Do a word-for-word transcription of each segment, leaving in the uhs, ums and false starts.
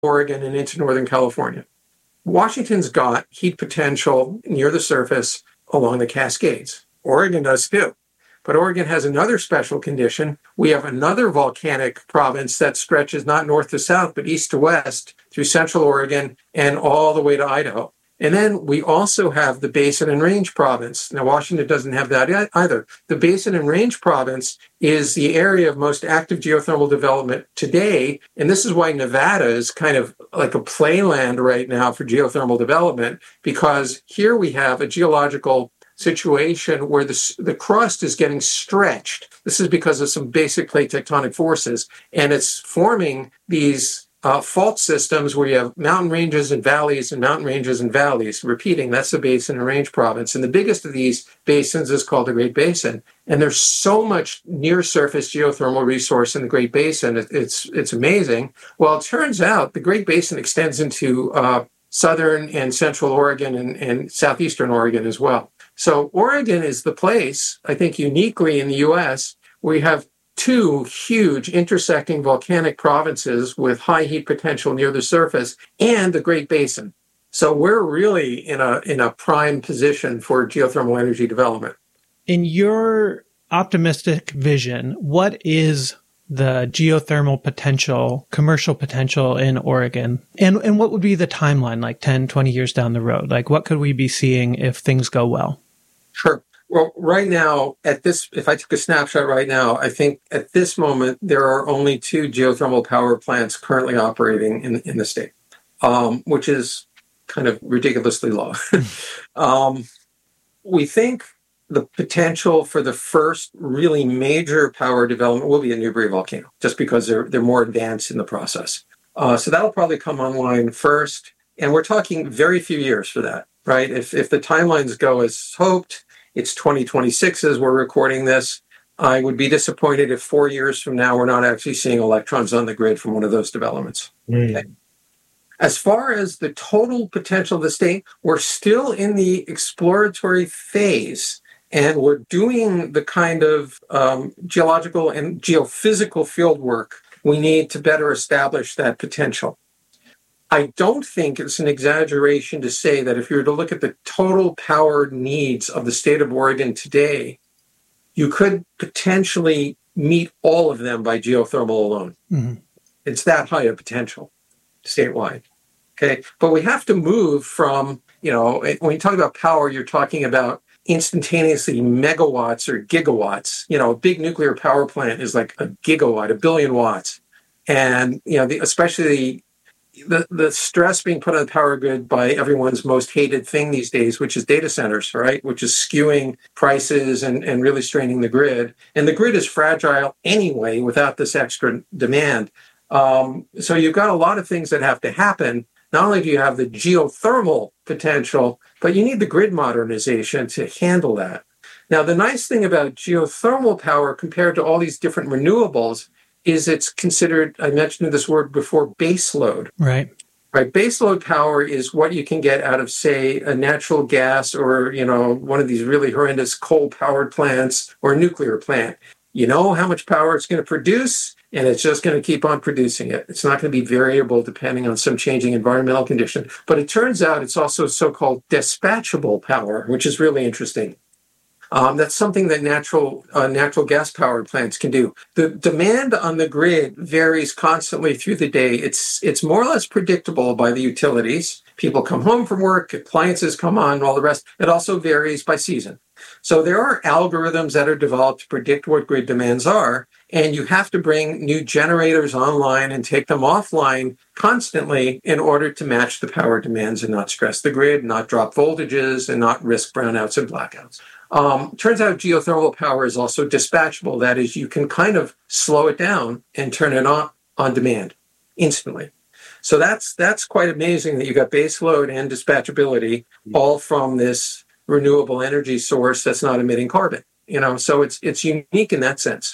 Oregon and into Northern California. Washington's got heat potential near the surface along the Cascades. Oregon does too. But Oregon has another special condition. We have another volcanic province that stretches not north to south, but east to west through central Oregon and all the way to Idaho. And then we also have the Basin and Range province. Now, Washington doesn't have that either. The Basin and Range province is the area of most active geothermal development today. And this is why Nevada is kind of like a playland right now for geothermal development, because here we have a geological situation where the, the crust is getting stretched. This is because of some basic plate tectonic forces, and it's forming these uh, fault systems where you have mountain ranges and valleys and mountain ranges and valleys. Repeating, that's the Basin and Range province. And the biggest of these basins is called the Great Basin. And there's so much near-surface geothermal resource in the Great Basin. It, it's, it's amazing. Well, it turns out the Great Basin extends into uh, southern and central Oregon and, and southeastern Oregon as well. So Oregon is the place, I think uniquely in the U S, where you have two huge intersecting volcanic provinces with high heat potential near the surface and the Great Basin. So we're really in a in a prime position for geothermal energy development. In your optimistic vision, what is the geothermal potential, commercial potential in Oregon? And and what would be the timeline, like ten, twenty years down the road? Like, what could we be seeing if things go well? Sure. Well, right now, at this, if I took a snapshot right now, I think at this moment, there are only two geothermal power plants currently operating in, in the state, um, which is kind of ridiculously low. um, we think the potential for the first really major power development will be a Newberry volcano, just because they're they're more advanced in the process. Uh, so that'll probably come online first, and we're talking very few years for that, right? If if the timelines go as hoped, it's twenty twenty-six as we're recording this. I would be disappointed if four years from now we're not actually seeing electrons on the grid from one of those developments. Mm. Okay. As far as the total potential of the state, we're still in the exploratory phase. And we're doing the kind of um, geological and geophysical field work we need to better establish that potential. I don't think it's an exaggeration to say that if you were to look at the total power needs of the state of Oregon today, you could potentially meet all of them by geothermal alone. Mm-hmm. It's that high a potential statewide. Okay, but we have to move from, you know, when you talk about power, you're talking about instantaneously megawatts or gigawatts. You know, a big nuclear power plant is like a gigawatt, a billion watts. And, you know, the, especially the, the stress being put on the power grid by everyone's most hated thing these days, which is data centers, right? Which is skewing prices and, and really straining the grid. And the grid is fragile anyway without this extra demand. Um, so you've got a lot of things that have to happen. Not only do you have the geothermal potential, but you need the grid modernization to handle that. Now, the nice thing about geothermal power compared to all these different renewables is it's considered, I mentioned this word before, baseload. Right. Right. Baseload power is what you can get out of, say, a natural gas or, you know, one of these really horrendous coal-powered plants or a nuclear plant. You know how much power it's going to produce, and it's just going to keep on producing it. It's not going to be variable depending on some changing environmental condition. But it turns out it's also so-called dispatchable power, which is really interesting. Um, that's something that natural uh, natural gas powered plants can do. The demand on the grid varies constantly through the day. It's it's more or less predictable by the utilities. People come home from work, appliances come on, and all the rest. It also varies by season. So there are algorithms that are developed to predict what grid demands are, and you have to bring new generators online and take them offline constantly in order to match the power demands and not stress the grid, not drop voltages, and not risk brownouts and blackouts. Um, turns out geothermal power is also dispatchable. That is, you can kind of slow it down and turn it on on demand instantly. So that's that's quite amazing that you got base load and dispatchability all from this renewable energy source that's not emitting carbon. You know, so it's it's unique in that sense.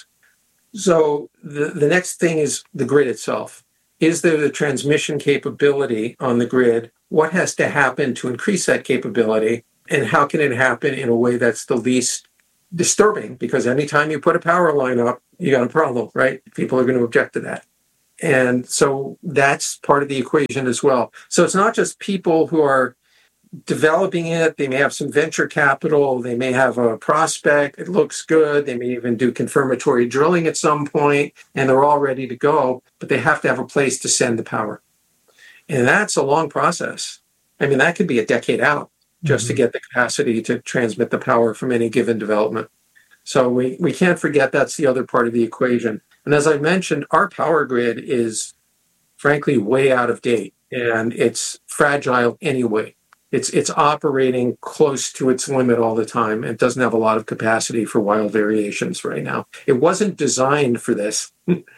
So the, the next thing is the grid itself. Is there the transmission capability on the grid? What has to happen to increase that capability? And how can it happen in a way that's the least disturbing? Because anytime you put a power line up, you got a problem, right? People are going to object to that. And so that's part of the equation as well. So it's not just people who are developing it. They may have some venture capital. They may have a prospect. It looks good. They may even do confirmatory drilling at some point, and they're all ready to go, but they have to have a place to send the power. And that's a long process. I mean, that could be a decade out just mm-hmm. to get the capacity to transmit the power from any given development. So we, we can't forget that's the other part of the equation. And as I mentioned, our power grid is frankly way out of date, and it's fragile anyway. It's it's operating close to its limit all the time. It doesn't have a lot of capacity for wild variations right now. It wasn't designed for this.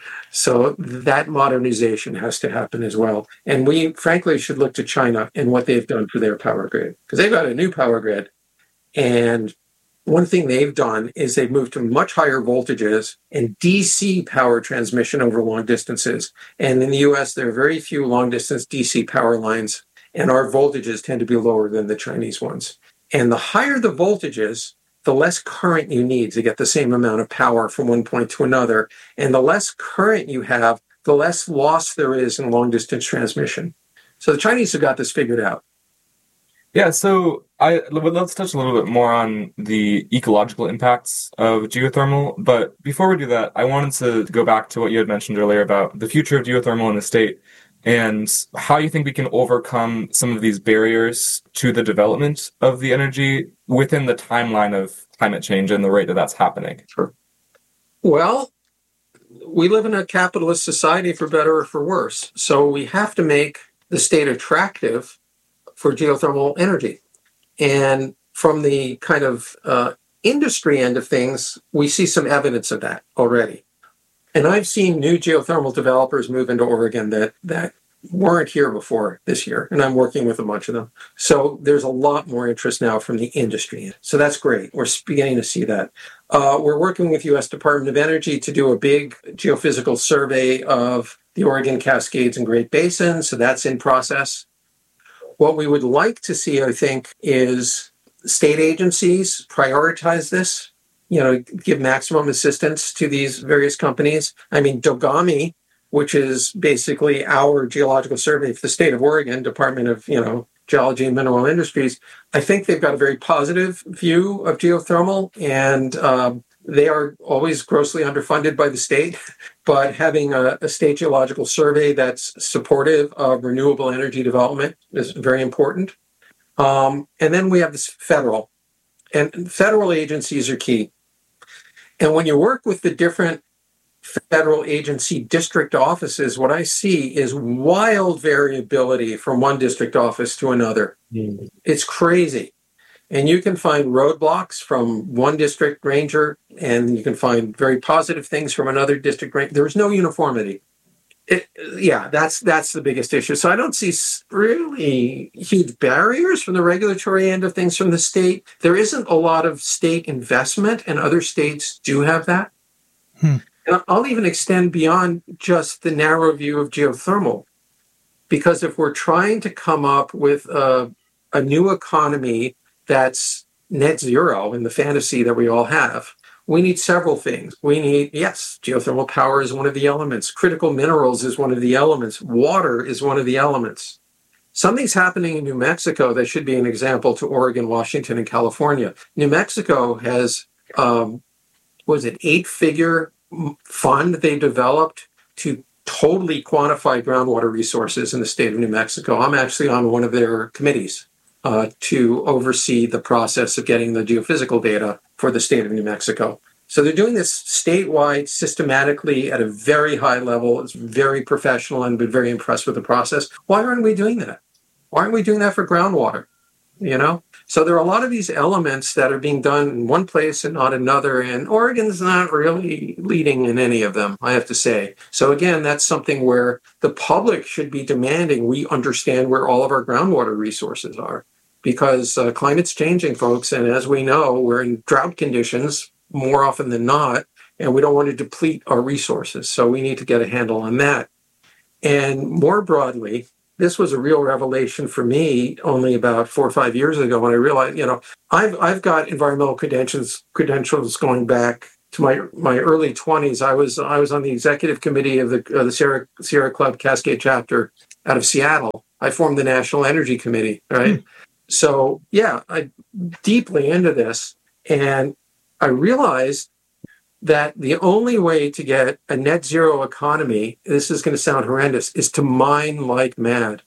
So that modernization has to happen as well. And we frankly should look to China and what they've done for their power grid, because they've got a new power grid. And one thing they've done is they've moved to much higher voltages and D C power transmission over long distances. And in the U S, there are very few long distance D C power lines, and our voltages tend to be lower than the Chinese ones. And the higher the voltages, the less current you need to get the same amount of power from one point to another. And the less current you have, the less loss there is in long distance transmission. So the Chinese have got this figured out. Yeah, so I let's touch a little bit more on the ecological impacts of geothermal. But before we do that, I wanted to go back to what you had mentioned earlier about the future of geothermal in the state and how you think we can overcome some of these barriers to the development of the energy within the timeline of climate change and the rate that that's happening. Sure. Well, we live in a capitalist society, for better or for worse. So we have to make the state attractive for geothermal energy. And from the kind of uh, industry end of things, we see some evidence of that already. And I've seen new geothermal developers move into Oregon that, that weren't here before this year, and I'm working with a bunch of them. So there's a lot more interest now from the industry. So that's great. We're beginning to see that. Uh, we're working with U S Department of Energy to do a big geophysical survey of the Oregon Cascades and Great Basin. So that's in process. What we would like to see, I think, is state agencies prioritize this, you know, give maximum assistance to these various companies. I mean, Dogami, which is basically our geological survey for the state of Oregon, Department of, you know, Geology and Mineral Industries, I think they've got a very positive view of geothermal, and um, they are always grossly underfunded by the state. But having a, a state geological survey that's supportive of renewable energy development is very important. Um, and then we have this federal, and federal agencies are key. And when you work with the different federal agency district offices, what I see is wild variability from one district office to another. Mm. It's crazy. And you can find roadblocks from one district ranger, and you can find very positive things from another district ranger. There's no uniformity. It, yeah, that's that's the biggest issue. So I don't see really huge barriers from the regulatory end of things from the state. There isn't a lot of state investment, and other states do have that. Hmm. And I'll even extend beyond just the narrow view of geothermal, because if we're trying to come up with a, a new economy that's net zero in the fantasy that we all have, we need several things. We need, yes, geothermal power is one of the elements. Critical minerals is one of the elements. Water is one of the elements. Something's happening in New Mexico that should be an example to Oregon, Washington, and California. New Mexico has, um, what was it, eight-figure fund they developed to totally quantify groundwater resources in the state of New Mexico. I'm actually on one of their committees uh, to oversee the process of getting the geophysical data for the state of New Mexico. So they're doing this statewide, systematically, at a very high level. It's very professional, and been very impressed with the process. Why aren't we doing that? Why aren't we doing that for groundwater? You know? So there are a lot of these elements that are being done in one place and not another, and Oregon's not really leading in any of them, I have to say. So again, that's something where the public should be demanding we understand where all of our groundwater resources are, because uh, climate's changing, folks, and as we know, we're in drought conditions more often than not, and we don't want to deplete our resources. So we need to get a handle on that. And more broadly, this was a real revelation for me only about four or five years ago when I realized, you know, I've I've got environmental credentials credentials going back to my my early twenties, I was I was on the executive committee of the uh, the Sierra Sierra Club Cascade chapter out of Seattle. I formed the National Energy Committee, right? Mm. So yeah, I deeply into this, and I realized that the only way to get a net zero economy, this is going to sound horrendous, is to mine like mad.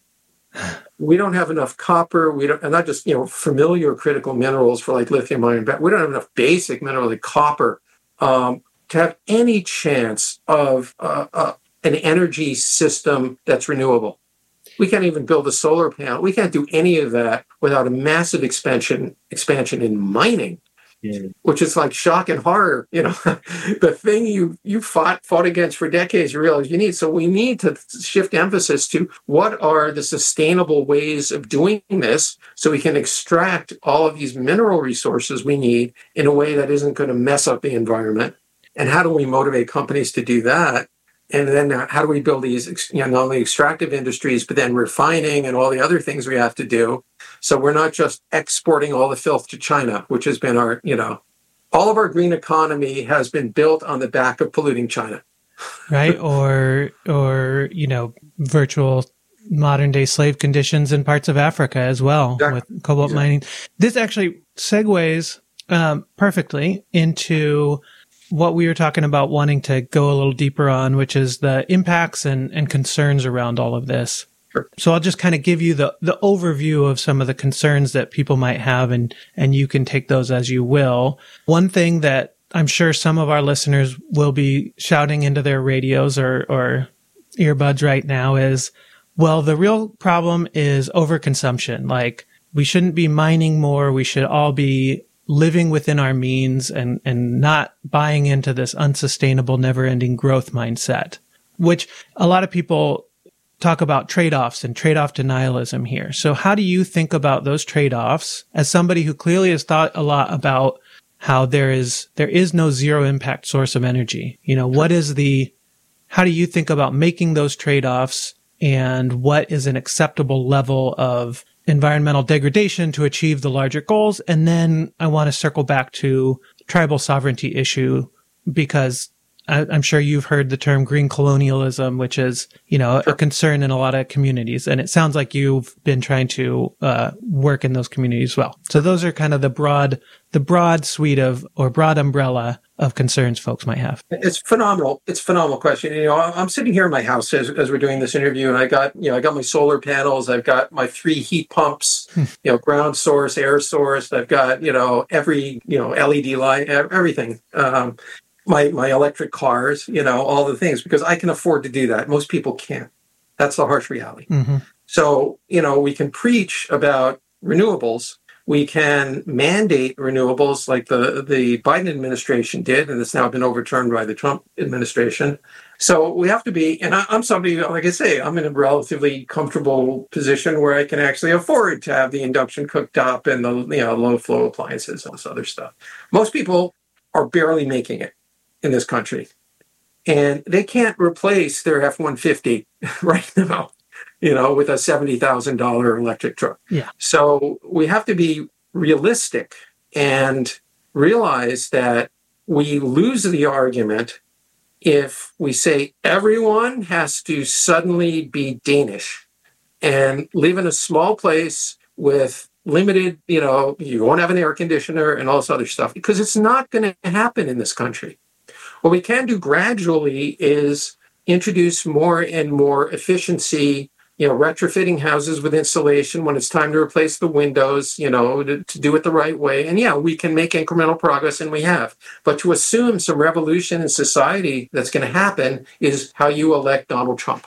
We don't have enough copper. We don't, and not just, you know, familiar critical minerals for like lithium iron, but we don't have enough basic minerals like copper um, to have any chance of uh, uh, an energy system that's renewable. We can't even build a solar panel. We can't do any of that without a massive expansion expansion in mining. Yeah. Which is like shock and horror, you know, the thing you you fought fought against for decades, you realize you need. So we need to shift emphasis to what are the sustainable ways of doing this so we can extract all of these mineral resources we need in a way that isn't going to mess up the environment. And how do we motivate companies to do that? And then how do we build these, you know, not only extractive industries, but then refining and all the other things we have to do. So we're not just exporting all the filth to China, which has been our, you know, all of our green economy has been built on the back of polluting China. Right. Or, or, you know, virtual modern day slave conditions in parts of Africa as well, exactly. With cobalt exactly. mining. This actually segues um, perfectly into what we were talking about wanting to go a little deeper on, which is the impacts and, and concerns around all of this. Sure. So I'll just kind of give you the, the overview of some of the concerns that people might have, and, and you can take those as you will. One thing that I'm sure some of our listeners will be shouting into their radios or, or earbuds right now is, well, the real problem is overconsumption. Like, we shouldn't be mining more. We should all be living within our means and, and not buying into this unsustainable, never-ending growth mindset, which a lot of people talk about trade-offs and trade-off denialism here. So how do you think about those trade-offs as somebody who clearly has thought a lot about how there is there is no zero impact source of energy? You know, what is the, how do you think about making those trade-offs, and what is an acceptable level of environmental degradation to achieve the larger goals? And then I want to circle back to tribal sovereignty issue, because I, I'm sure you've heard the term green colonialism, which is, you know, a concern in a lot of communities. And it sounds like you've been trying to uh, work in those communities as well. So those are kind of the broad, the broad suite of, or broad umbrella of concerns folks might have. It's phenomenal. It's a phenomenal question. You know, I'm sitting here in my house as, as we're doing this interview, and I got, you know, I got my solar panels. I've got my three heat pumps, hmm. you know, ground source, air source. I've got, you know, every, you know, L E D light, everything. Um, my, my electric cars, you know, all the things, because I can afford to do that. Most people can't. That's the harsh reality. Mm-hmm. So, you know, we can preach about renewables. We can mandate renewables like the, the Biden administration did, and it's now been overturned by the Trump administration. So we have to be, and I, I'm somebody, like I say, I'm in a relatively comfortable position where I can actually afford to have the induction cooktop and the, you know, low flow appliances and this other stuff. Most people are barely making it in this country, and they can't replace their F one fifty right now, you know, with a seventy thousand dollars electric truck. Yeah. So we have to be realistic and realize that we lose the argument if we say everyone has to suddenly be Danish and live in a small place with limited, you know, you won't have an air conditioner and all this other stuff, because it's not going to happen in this country. What we can do gradually is introduce more and more efficiency, you know, retrofitting houses with insulation when it's time to replace the windows, you know, to, to do it the right way. And yeah, we can make incremental progress, and we have. But to assume some revolution in society that's going to happen is how you elect Donald Trump.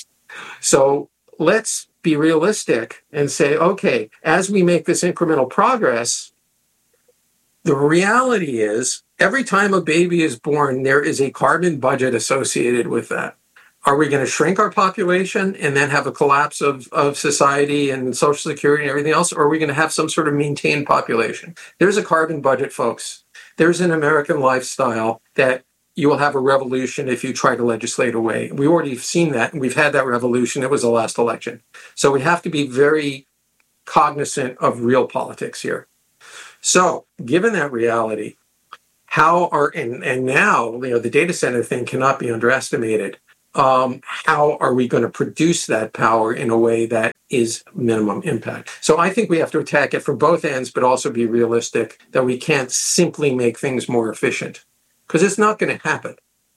So let's be realistic and say, okay, as we make this incremental progress, the reality is every time a baby is born, there is a carbon budget associated with that. Are we going to shrink our population and then have a collapse of, of society and Social Security and everything else? Or are we going to have some sort of maintained population? There's a carbon budget, folks. There's an American lifestyle that you will have a revolution if you try to legislate away. We already have seen that, and we've had that revolution. It was the last election. So we have to be very cognizant of real politics here. So given that reality, how are, and, and now, you know, the data center thing cannot be underestimated. Um, how are we going to produce that power in a way that is minimum impact? So I think we have to attack it from both ends, but also be realistic that we can't simply make things more efficient, because it's not going to happen,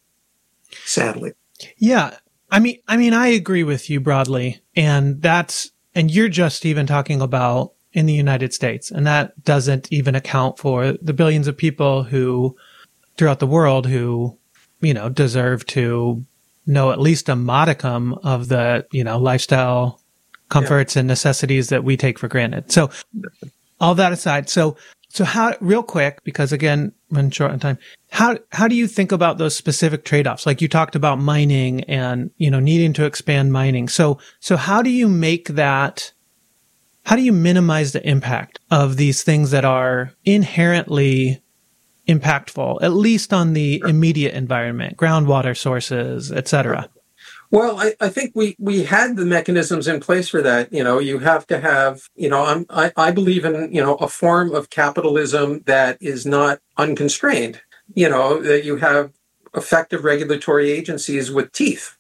sadly. Yeah. I mean, I mean, I agree with you broadly, and that's, and you're just even talking about in the United States, and that doesn't even account for the billions of people who throughout the world who, you know, deserve to know at least a modicum of the, you know, lifestyle comforts yeah. and necessities that we take for granted. So all that aside, so, so how, real quick, because again, when short on time, how, how do you think about those specific trade-offs? Like you talked about mining and, you know, needing to expand mining. So, so how do you make that, how do you minimize the impact of these things that are inherently impactful, at least on the immediate environment, groundwater sources, et cetera? Well, I, I think we, we had the mechanisms in place for that. You know, you have to have, you know, I'm, I, I believe in, you know, a form of capitalism that is not unconstrained, you know, that you have effective regulatory agencies with teeth.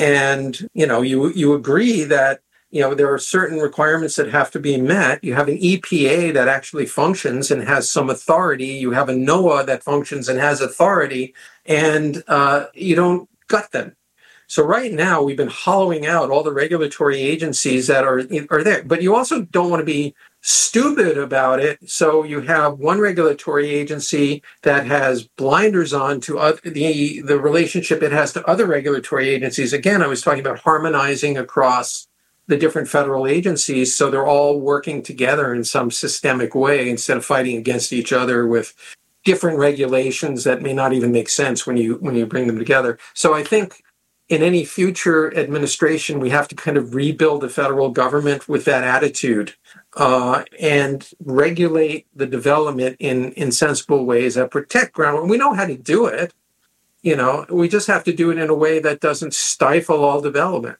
And, you know, you, you agree that, you know, there are certain requirements that have to be met. You have an E P A that actually functions and has some authority. You have a NOAA that functions and has authority, and uh, you don't gut them. So right now, we've been hollowing out all the regulatory agencies that are, are there. But you also don't want to be stupid about it. So you have one regulatory agency that has blinders on to other, the, the relationship it has to other regulatory agencies. Again, I was talking about harmonizing across the different federal agencies, so they're all working together in some systemic way instead of fighting against each other with different regulations that may not even make sense when you when you bring them together. So I think in any future administration, we have to kind of rebuild the federal government with that attitude uh, and regulate the development in, in sensible ways that protect ground. We know how to do it. You know, we just have to do it in a way that doesn't stifle all development.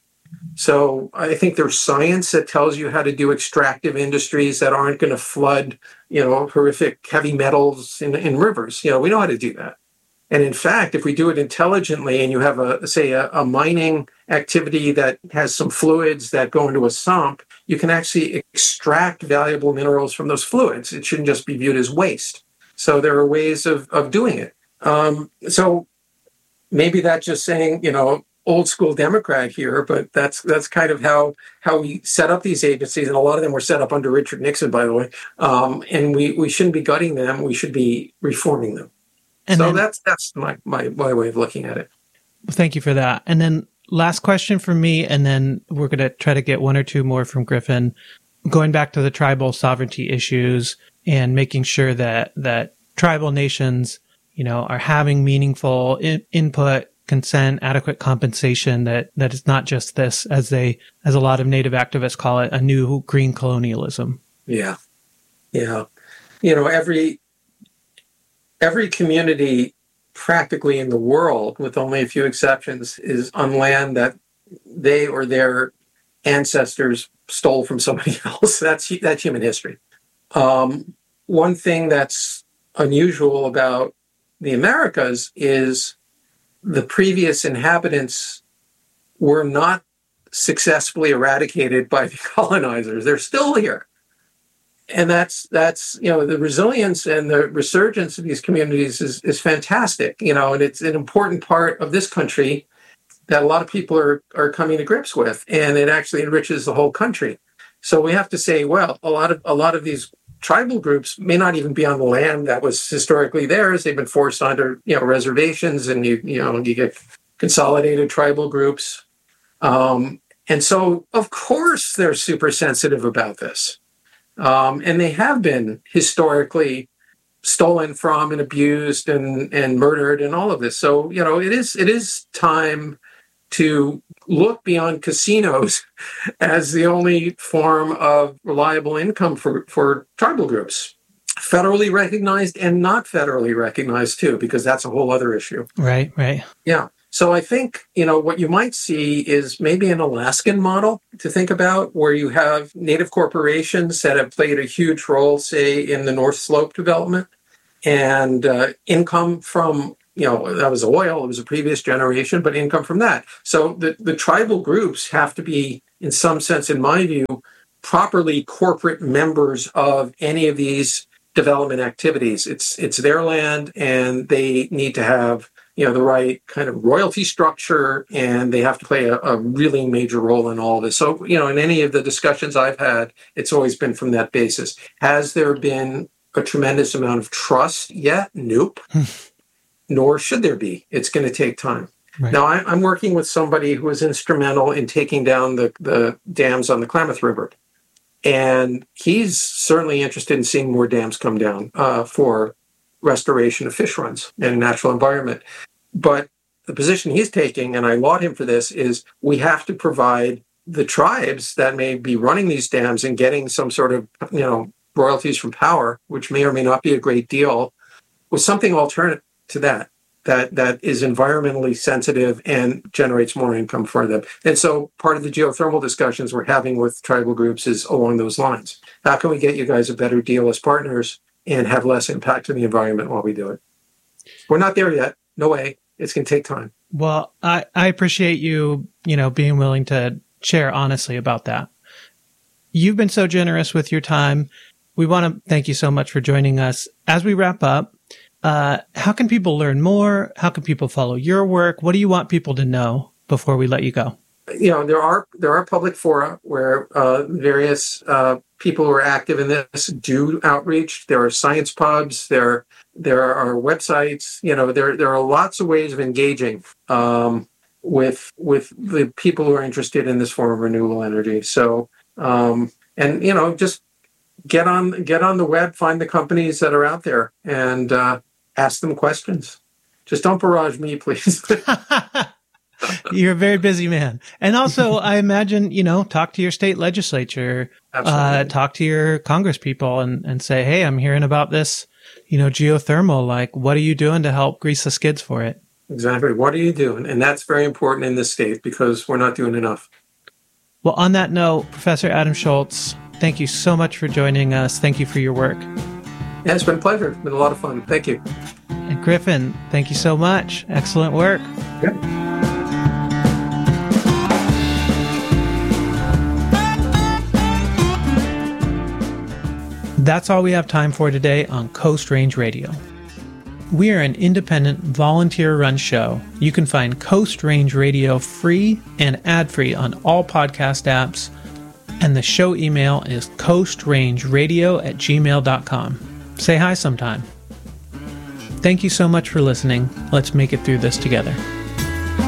So I think there's science that tells you how to do extractive industries that aren't going to flood, you know, horrific heavy metals in, in rivers. You know, we know how to do that. And in fact, if we do it intelligently and you have a, say, a, a mining activity that has some fluids that go into a sump, you can actually extract valuable minerals from those fluids. It shouldn't just be viewed as waste. So there are ways of, of doing it. Um, so maybe that's just saying, you know, old school Democrat here, but that's that's kind of how how we set up these agencies, and a lot of them were set up under Richard Nixon, by the way. Um, and we we shouldn't be gutting them; we should be reforming them. And so then, that's that's my, my my way of looking at it. Thank you for that. And then last question from me, and then we're going to try to get one or two more from Griffin. Going back to the tribal sovereignty issues and making sure that that tribal nations, you know, are having meaningful in, input, consent, adequate compensation, that, that it's not just this, as they, as a lot of Native activists call it, a new green colonialism. Yeah. Yeah. You know, every, every community practically in the world, with only a few exceptions, is on land that they or their ancestors stole from somebody else. That's, that's human history. Um, one thing that's unusual about the Americas is the previous inhabitants were not successfully eradicated by the colonizers. They're still here. And that's, that's, you know, the resilience and the resurgence of these communities is, is fantastic, you know, and it's an important part of this country that a lot of people are, are coming to grips with, and it actually enriches the whole country. So we have to say, well, a lot of, a lot of these tribal groups may not even be on the land that was historically theirs. They've been forced onto, you know, reservations, and you, you know, you get consolidated tribal groups. Um, and so, of course, they're super sensitive about this. Um, and they have been historically stolen from and abused and, and murdered and all of this. So, you know, it is, it is time to look beyond casinos as the only form of reliable income for, for tribal groups, federally recognized and not federally recognized too, because that's a whole other issue. Right, right. Yeah. So I think, you know, what you might see is maybe an Alaskan model to think about, where you have native corporations that have played a huge role, say, in the North Slope development. and uh, income from, you know, that was oil, it was a previous generation, but income from that. So the, the tribal groups have to be, in some sense, in my view, properly corporate members of any of these development activities. It's it's their land, and they need to have, you know, the right kind of royalty structure, and they have to play a, a really major role in all of this. So, you know, in any of the discussions I've had, it's always been from that basis. Has there been a tremendous amount of trust yet? Nope. Nor should there be. It's going to take time. Right. Now, I, I'm working with somebody who was instrumental in taking down the, the dams on the Klamath River. And he's certainly interested in seeing more dams come down uh, for restoration of fish runs and natural environment. But the position he's taking, and I laud him for this, is we have to provide the tribes that may be running these dams and getting some sort of, you know, royalties from power, which may or may not be a great deal, with something alternate to that, that that is environmentally sensitive and generates more income for them. And so part of the geothermal discussions we're having with tribal groups is along those lines. How can we get you guys a better deal as partners and have less impact on the environment while we do it? We're not there yet. No way. It's going to take time. Well, I, I appreciate you, you know, being willing to share honestly about that. You've been so generous with your time. We want to thank you so much for joining us. As we wrap up, Uh, how can people learn more? How can people follow your work? What do you want people to know before we let you go? You know, there are there are public fora where uh, various uh, people who are active in this do outreach. There are science pubs. There there are websites. You know, there there are lots of ways of engaging um, with with the people who are interested in this form of renewable energy. So, um, and you know, just get on get on the web, find the companies that are out there, and uh, ask them questions. Just don't barrage me, please. You're a very busy man. And also, I imagine, you know, talk to your state legislature, uh, talk to your Congress people and, and say, hey, I'm hearing about this, you know, geothermal. Like, what are you doing to help grease the skids for it? Exactly. What are you doing? And that's very important in this state because we're not doing enough. Well, on that note, Professor Adam Schultz, thank you so much for joining us. Thank you for your work. Yeah, it's been a pleasure. It's been a lot of fun. Thank you. And Griffin, thank you so much. Excellent work. Yep. That's all we have time for today on Coast Range Radio. We are an independent, volunteer-run show. You can find Coast Range Radio free and ad-free on all podcast apps, and the show email is coastrangeradio at gmail dot com. Say hi sometime. Thank you so much for listening. Let's make it through this together.